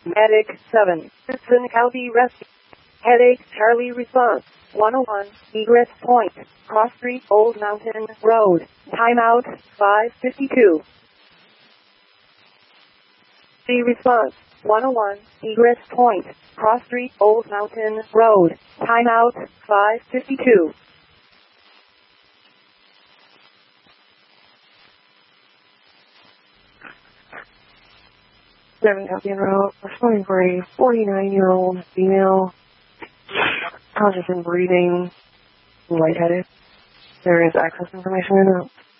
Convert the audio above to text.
Medic 7, Citizen County Rescue. Headache Charlie response. 101, egress point, Cross Street, Old Mountain Road. Timeout 5:52. C response. 101, egress point, Cross Street, Old Mountain Road. Timeout 5:52. Seven Copy Road, responding for a 49-year-old female, conscious and breathing, lightheaded. There is access information in it.